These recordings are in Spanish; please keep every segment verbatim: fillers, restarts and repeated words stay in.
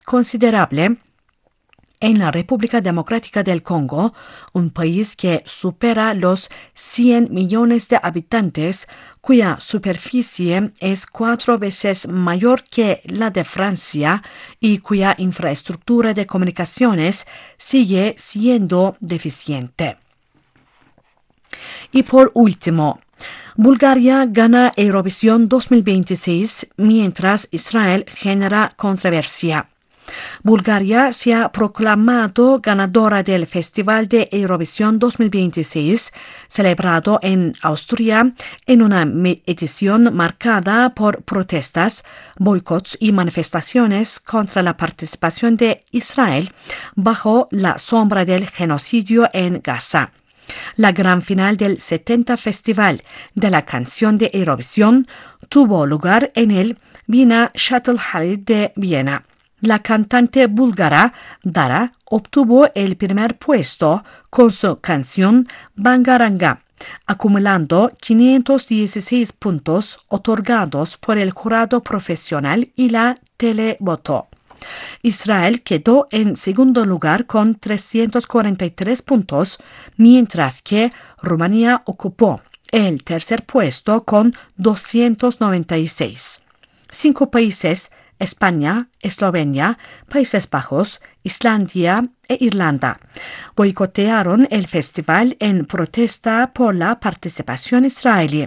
considerable en la República Democrática del Congo, un país que supera los cien millones de habitantes, cuya superficie es cuatro veces mayor que la de Francia y cuya infraestructura de comunicaciones sigue siendo deficiente. Y por último, Bulgaria gana Eurovisión dos mil veintiséis mientras Israel genera controversia. Bulgaria se ha proclamado ganadora del Festival de Eurovisión dos mil veintiséis, celebrado en Austria en una edición marcada por protestas, boicots y manifestaciones contra la participación de Israel bajo la sombra del genocidio en Gaza. La gran final del setenta Festival de la Canción de Eurovisión tuvo lugar en el Wiener Stadthalle de Viena. La cantante búlgara Dara obtuvo el primer puesto con su canción Bangaranga, acumulando quinientos dieciséis puntos otorgados por el jurado profesional y la televoto. Israel quedó en segundo lugar con trescientos cuarenta y tres puntos, mientras que Rumanía ocupó el tercer puesto con doscientos noventa y seis. Cinco países, España, Eslovenia, Países Bajos, Islandia e Irlanda, boicotearon el festival en protesta por la participación israelí.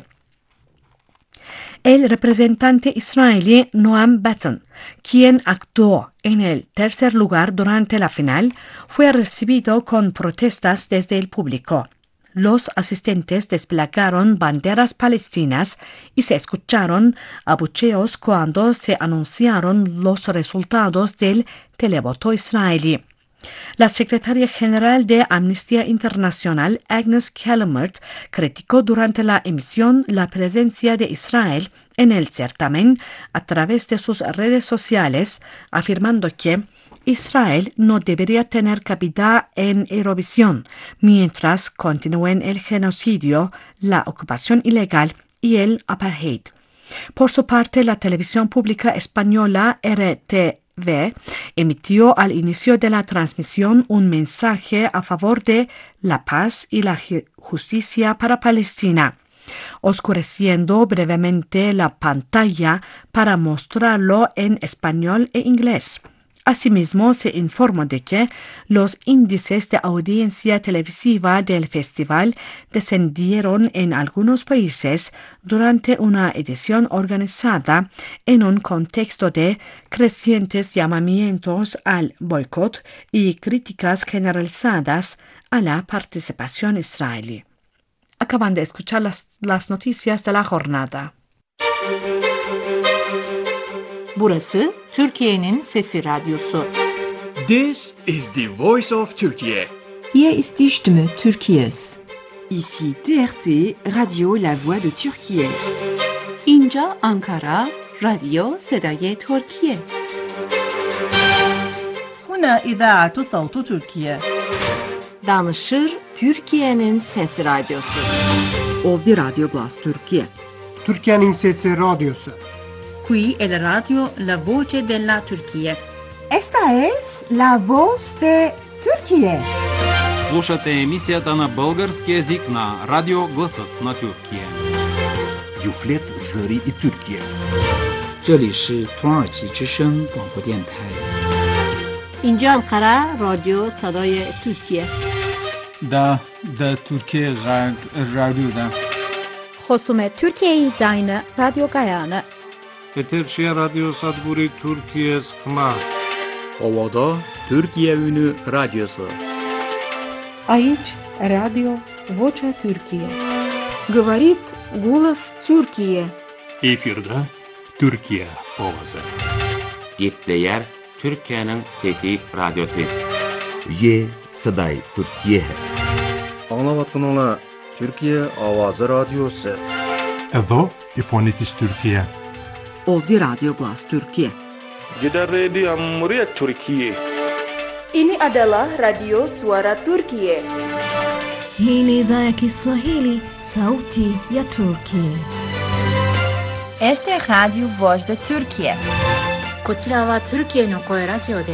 El representante israelí Noam Batten, quien actuó en el tercer lugar durante la final, fue recibido con protestas desde el público. Los asistentes desplegaron banderas palestinas y se escucharon abucheos cuando se anunciaron los resultados del televoto israelí. La secretaria general de Amnistía Internacional, Agnes Callamard, criticó durante la emisión la presencia de Israel en el certamen a través de sus redes sociales, afirmando que Israel no debería tener cabida en Eurovisión mientras continúen el genocidio, la ocupación ilegal y el apartheid. Por su parte, la televisión pública española R T V emitió al inicio de la transmisión un mensaje a favor de la paz y la justicia para Palestina, oscureciendo brevemente la pantalla para mostrarlo en español e inglés. Asimismo, se informó de que los índices de audiencia televisiva del festival descendieron en algunos países durante una edición organizada en un contexto de crecientes llamamientos al boicot y críticas generalizadas a la participación israelí. Acaban de escuchar las, las noticias de la jornada. Burası Türkiye'nin Sesi Radyosu. This is the voice of Turkey. Hier ist die Stimme Türkiye's. Ici T R T Radio La Voix de Türkiye. اینجا آنکارا رادیو صدای ترکیه. هنا إذاعة صوت تركيا. Danışır Türkiye'nin Sesi Radyosu. Ovdje Radio Glas Türkiye. Türkiye'nin Sesi Radyosu. Qui è la radio La Voce della Turchia. Esta es la voz de Turquía. Слушате емисията на български език на Радио Гласът на Тюркия. Юфлет Зари и Тюркия. 这里是土耳其之声广播电台。 اینجا انقره رادیو صدای ترکیه. دا دا ترکیه غرب رادیو دا. خصوم ترکیه زاین رادیو گایانه. Eterşehir Radyo Sadburi Türkiye Sıkma. Ovada Türkiye Ünü Radyosu. Aici Radio Vocea Türkiye. Говорит голос Türkiye. Efirde Türkiye ovası. Gepleyer Türkiye'nin Fethi Radyosu. Ye Saday Türkiye. Anlavatkanlar Türkiye Avazı Radyosu. Evo İfonitis Türkiye. Ovdje Radio Glas Türkiye. Gidan Radio Muryat Türkiye. Ini adalah Radio Suara Turkiye. Hii ni idhaa ya Kiswahili, Sauti ya Turkiye. Este é Rádio Voz da Turquia. こちらはトルキエの声ラジオです。